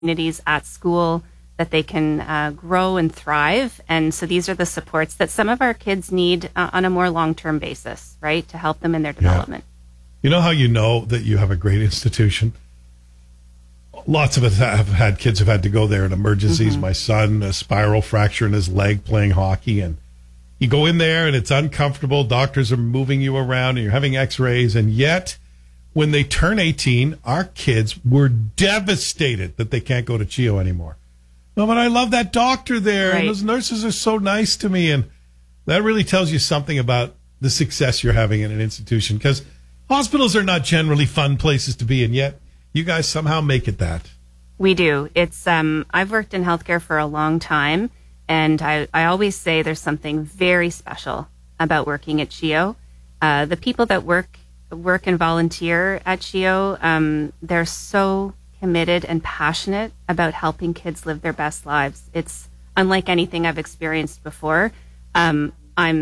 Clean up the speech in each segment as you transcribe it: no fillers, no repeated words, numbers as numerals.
opportunities at school, that they can grow and thrive. And so these are the supports that some of our kids need on a more long-term basis, right, to help them in their development. You know how you know that you have a great institution? Lots of us have had kids who've had to go there in emergencies. My son, a spiral fracture in his leg playing hockey, and you go in there and it's uncomfortable. Doctors are moving you around and you're having x-rays. And yet, when they turn 18, our kids were devastated that they can't go to CHEO anymore. No, but I love that doctor there. Right. And those nurses are so nice to me. And that really tells you something about the success you're having in an institution, because hospitals are not generally fun places to be, and yet you guys somehow make it that. We do. It's I've worked in healthcare for a long time, and I always say there's something very special about working at CHEO. The people that work and volunteer at CHEO, they're so committed and passionate about helping kids live their best lives. It's unlike anything I've experienced before. I'm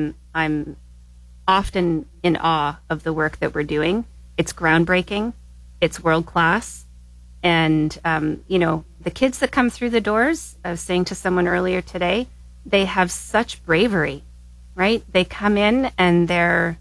often in awe of the work that we're doing. It's groundbreaking. It's world class. And, the kids that come through the doors, I was saying to someone earlier today, they have such bravery, right? They come in and they're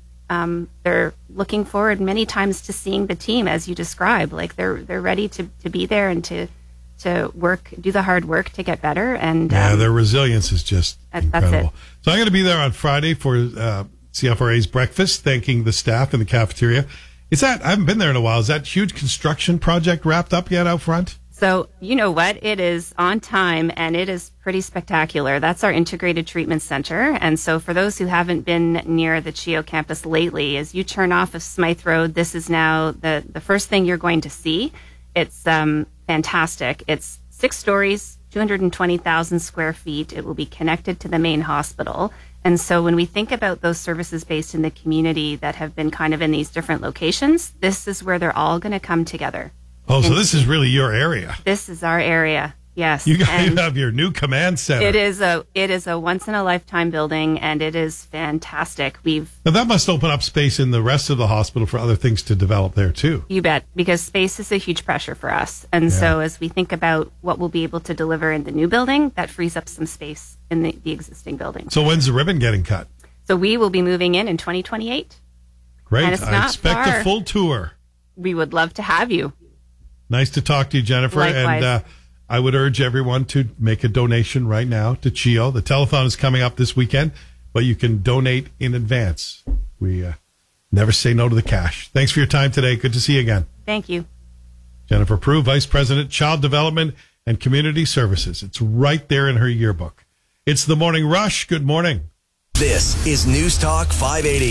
looking forward many times to seeing the team, as you describe. Like they're ready to be there and to work, do the hard work to get better. And their resilience is just incredible. That's it. So I'm going to be there on Friday for CFRA's breakfast, thanking the staff in the cafeteria. I haven't been there in a while. Is that huge construction project wrapped up yet out front? So, you know what? It is on time, and it is pretty spectacular. That's our integrated treatment center. And so for those who haven't been near the CHEO campus lately, as you turn off of Smythe Road, this is now the first thing you're going to see. It's fantastic. It's 6 stories, 220,000 square feet. It will be connected to the main hospital. And so when we think about those services based in the community that have been kind of in these different locations, this is where they're all going to come together. Oh, so this is really your area. This is our area. Yes. You guys have your new command center. It is a once in a lifetime building, and it is fantastic. Now that must open up space in the rest of the hospital for other things to develop there too. You bet, because space is a huge pressure for us. And so as we think about what we'll be able to deliver in the new building, that frees up some space in the existing building. So when's the ribbon getting cut? So we will be moving in 2028. Great. And it's I expect a full tour. We would love to have you. Nice to talk to you, Jennifer. Likewise. And I would urge everyone to make a donation right now to CHEO. The telethon is coming up this weekend, but you can donate in advance. We never say no to the cash. Thanks for your time today. Good to see you again. Thank you. Jennifer Prue, Vice President, Child Development and Community Services. It's right there in her yearbook. It's the Morning Rush. Good morning. This is News Talk 580,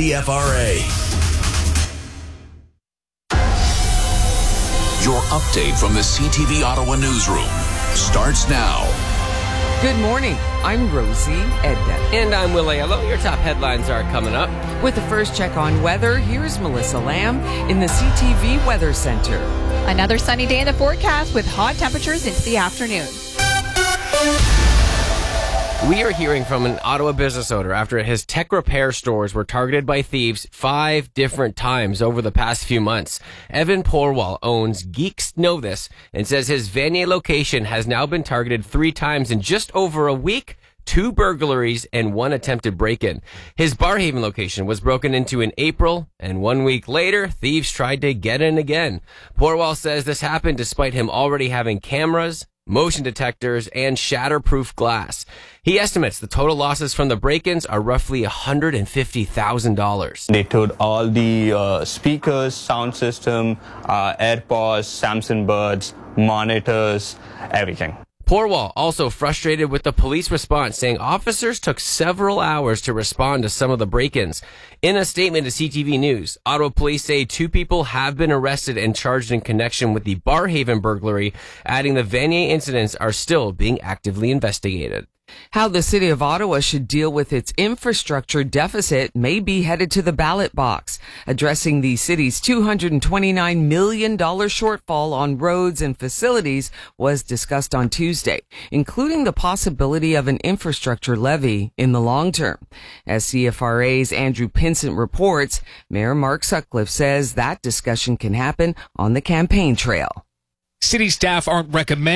CFRA. Your update from the CTV Ottawa newsroom starts now. Good morning. I'm Rosie Edna. And I'm Will Aiello. Your top headlines are coming up. With the first check on weather, here's Melissa Lamb in the CTV Weather Center. Another sunny day in the forecast with hot temperatures into the afternoon. We are hearing from an Ottawa business owner after his tech repair stores were targeted by thieves 5 different times over the past few months. Evan Porwal owns Geeks Know This and says his Vanier location has now been targeted 3 times in just over a week, 2 burglaries and 1 attempted break-in. His Barhaven location was broken into in April, and 1 week later, thieves tried to get in again. Porwal says this happened despite him already having cameras, motion detectors, and shatterproof glass. He estimates the total losses from the break-ins are roughly $150,000. They towed all the speakers, sound system, AirPods, Samsung Buds, monitors, everything. Porwal also frustrated with the police response, saying officers took several hours to respond to some of the break-ins. In a statement to CTV News, Ottawa police say 2 people have been arrested and charged in connection with the Barhaven burglary, adding the Vanier incidents are still being actively investigated. How the city of Ottawa should deal with its infrastructure deficit may be headed to the ballot box. Addressing the city's $229 million shortfall on roads and facilities was discussed on Tuesday, including the possibility of an infrastructure levy in the long term. As CFRA's Andrew Pinsent reports, Mayor Mark Sutcliffe says that discussion can happen on the campaign trail. City staff aren't recommending